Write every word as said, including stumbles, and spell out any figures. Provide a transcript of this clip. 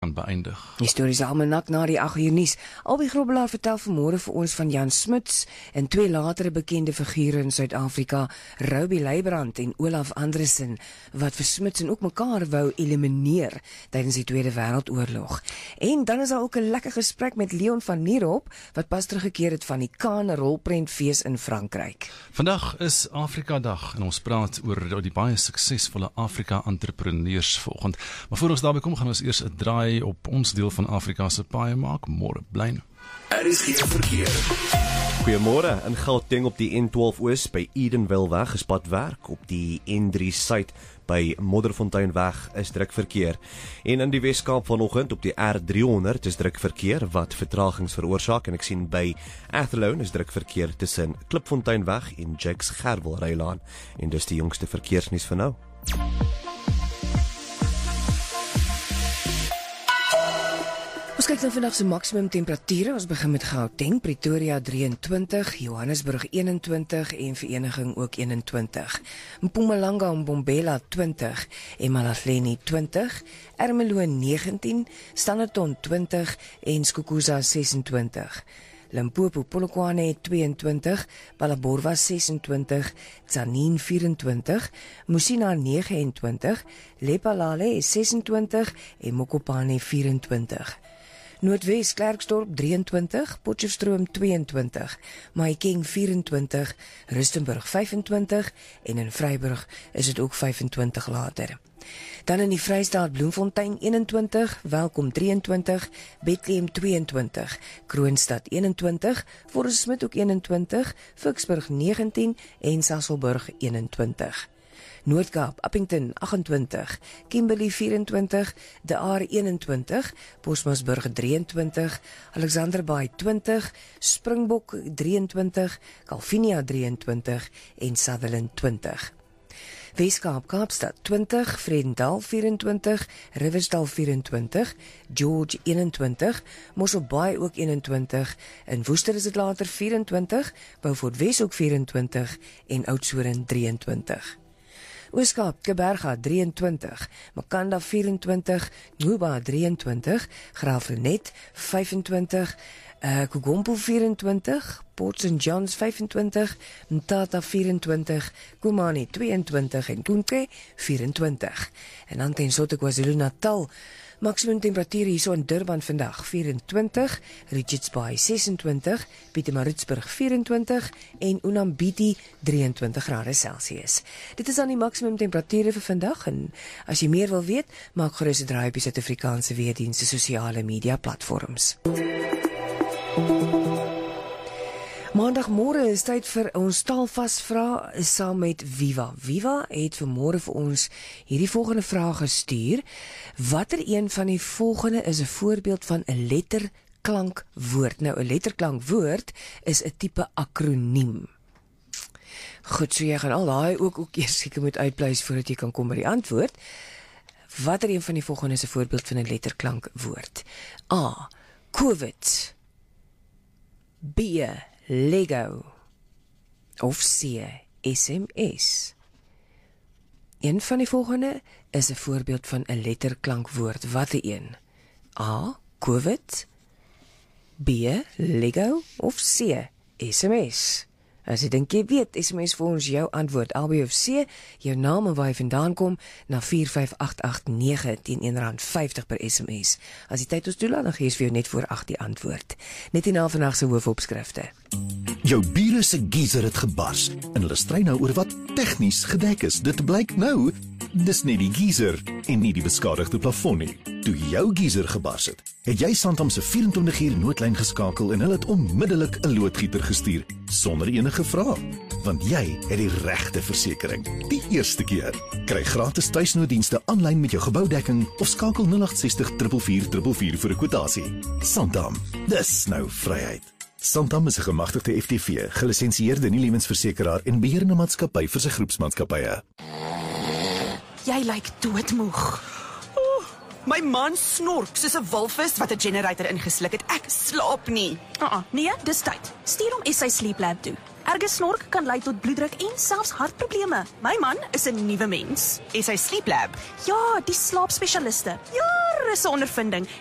aan beëindig. Historiese almanak na die agt uur nuus. Albie Grobbelaar vertel vanmôre vir ons van Jan Smuts en twee latere bekende figure in Suid-Afrika, Robbie Leibrand en Olaf Andresen, wat vir Smuts en ook mekaar wou elimineer tydens die Tweede Wêreldoorlog. En dan is daar ook 'n lekker gesprek met Leon van Nierop, wat pas teruggekeer het van die Cannes rolprentfees in Frankryk. Vandag is Afrika Dag en ons praat oor die baie suksesvolle Afrika-entrepreneurs vanoggend. Maar voor ons daarby kom, gaan ons eers 'n draai op ons deel van Afrika se paaie maak. Môre bly. Er is geen verkeer. Goeiemôre. In Gauteng op die N twaalf Oos by Edenville-weg is padwerk. Op die N drie Suid by Modderfonteinweg is druk verkeer. En in die Weskaap vanoggend op die R driehonderd is druk verkeer wat vertragings veroorsaak. En ek sien by Athlone is druk verkeer tussen Klipfonteinweg en Jakes Gerwel Rylaan. En dis die jongste verkeersnuus vir nou. Ons kyk nou vandag se maksimum temperature. Ons begin met Gauteng, Pretoria drieëntwintig, Johannesburg eenentwintig en Vereniging ook eenentwintig. Mpumalanga en Mbombela twintig, Emalaheni twintig, Ermelo negentien, Standerton twintig en Skukuza sesentwintig. Limpopo Polokwane tweeëntwintig, Phalaborwa sesentwintig, Tzaneen vyerentwintig, Musina negenentwintig, Lephalale sesentwintig en Mokopane vyerentwintig. Noordwes Klerksdorp drieëntwintig, Potchefstroom tweeëntwintig, Mahikeng vyerentwintig, Rustenburg vyfentwintig en in Vryburg is dit ook vyfentwintig later. Dan in die Vrystaat Bloemfontein eenentwintig, Welkom drieëntwintig, Bethlehem tweeëntwintig, Kroonstad eenentwintig, Forresmith ook eenentwintig, Vicksburg negentien en Sasolburg eenentwintig. Noord-Kaap, Appington agentwintig, Kimberley vyerentwintig, De Aar eenentwintig, Bosmasburg drieëntwintig, Alexanderbaai twintig, Springbok drieëntwintig, Calvinia drieëntwintig en Sutherland twintig. Weskaap, Kaapstad twintig, Vredendal vyerentwintig, Riversdal vyerentwintig, George eenentwintig, Mosselbaai ook eenentwintig, in Woester is dit later vyerentwintig, Beaufort Wes ook vyerentwintig en Oudtshoorn drieëntwintig. Ooskaap, Kaberga drieëntwintig, Makanda vyerentwintig, Nuba drieëntwintig, Graafrenet vyfentwintig, uh, Kugompo vyerentwintig, Port Saint Johns vyfentwintig, Mthatha vyerentwintig, Kumani tweeëntwintig en Kunke vyerentwintig. En dan ten slotte KwaZulu-Natal, maksimum temperatuur hierso in Durban vandag vyerentwintig, Richards Bay sesentwintig, Pietermaritzburg vyerentwintig en Unambiti drieëntwintig grade Celsius. Dit is dan die maksimum temperature vir vandag en as jy meer wil weet, maak gerus 'n draai op die Suid-Afrikaanse weerdiens se sosiale media platforms. Maandagmôre is tyd vir ons taalvasvraag saam met Viva. Viva het vanmôre vir ons hierdie volgende vraag gestuur. Watter een van die volgende is 'n voorbeeld van 'n letterklankwoord? Nou, 'n letterklankwoord is 'n tipe akroniem. Goed, so jy gaan al daai ook ook eers seker moet uitpleis voordat jy kan kom by die antwoord. Watter een van die volgende is 'n voorbeeld van 'n letterklankwoord? A. COVID. B. Lego of C. S M S. Een van die volgende is 'n voorbeeld van 'n letterklankwoord. Watter een? A. COVID, B. Lego of C. S M S. As jy dink jy weet, S M S vir ons jou antwoord. A, B of C, jou naam en waar jy vandaan kom na vier vyf agt agt nege teen een rand vyftig per S M S. As die tyd ons toelaat, dan gee ons vir jou net voor agt die antwoord. Net hierna vandag se hoofopskrifte. Jou bure se geyser het gebars en hulle stry nou oor wat tegnies gedek is. Dit blyk nou, dis nie die geyser en nie die beskadigde plafon nie. Toe jou geyser gebars het, het jy Santam se vyerentwintig uur noodlyn geskakel en hulle het onmiddellik 'n loodgieter gestuur sonder enige vrae, want jy het die regte versekering. Die eerste keer. Kry gratis tuisnooddienste aanlyn met jou geboudekking of skakel nul agt ses nul vier vier vier vier vir 'n kwotasie. Santam, dis nou vryheid. Santam is 'n gemagtigde F T V, gelisensieerde nie-lewensversekeraar en beheerende maatskappy vir sy groepsmaatskappye. Jy lyk doodmoeg. Oh, my man snork soos 'n walvis wat 'n generator ingesluk het. Ek slaap nie. Uh-uh, nee, dis tyd. Stuur hom S A Sleep Lab toe. Erge snork kan lei tot bloeddruk en selfs hartprobleme. My man is 'n nuwe mens. Is hy sleep lab? Ja, die slaapspesialiste. Jare se ondervinding